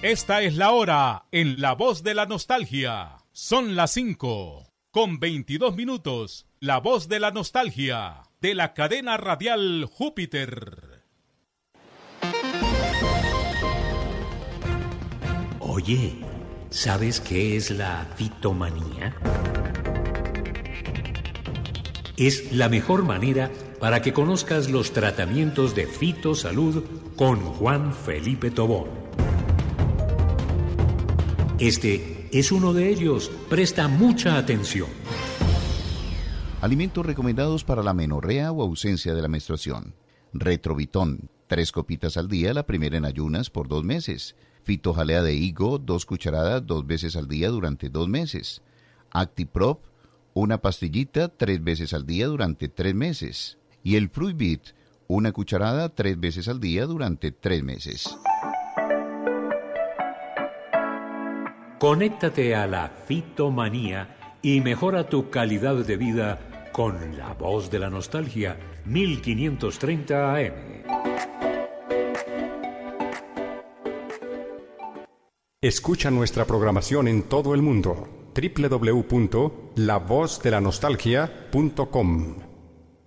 Esta es la hora en La Voz de la Nostalgia. Son las 5:22. La Voz de la Nostalgia, de la cadena radial Júpiter. Oye, ¿sabes qué es la fitomanía? Es la mejor manera para que conozcas los tratamientos de fitosalud con Juan Felipe Tobón. Este es uno de ellos. Presta mucha atención. Alimentos recomendados para la menorrea o ausencia de la menstruación. Retrovitón, 3 copitas al día, la primera en ayunas por 2 meses. Fitojalea de higo, 2 cucharadas 2 veces al día durante 2 meses. Actiprop, una pastillita 3 veces al día durante 3 meses. Y el Fruitbit, una cucharada 3 veces al día durante 3 meses. Conéctate a la fitomanía y mejora tu calidad de vida con La Voz de la Nostalgia, 1530 AM. Escucha nuestra programación en todo el mundo. www.lavozdeLaNostalgia.com